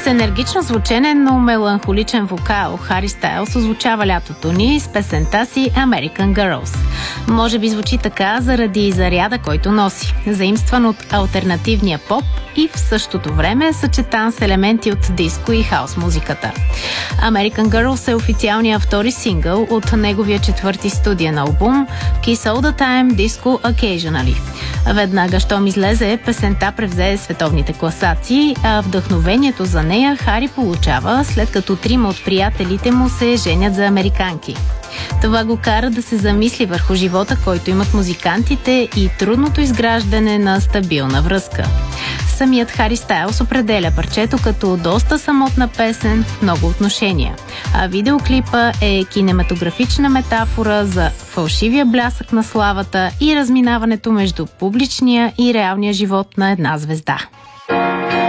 С енергично звучене, но меланхоличен вокал, Хари Стайлс озвучава лятото ни с песента си American Girls. Може би звучи така заради заряда, който носи, заимстван от алтернативния поп и в същото време съчетан с елементи от диско и хаус музиката. American Girls е официалният втори сингъл от неговия четвърти студиен албум Kiss All The Time, Disco Occasionally. Веднага, щом излезе, песента превзе световните класации, а вдъхновението за нея Хари получава, след като трима от приятелите му се женят за американки. Това го кара да се замисли върху живота, който имат музикантите и трудното изграждане на стабилна връзка. Самият Хари Стайлс определя парчето като доста самотна песен в много отношения, а видеоклипа е кинематографична метафора за фалшивия блясък на славата и разминаването между публичния и реалния живот на една звезда.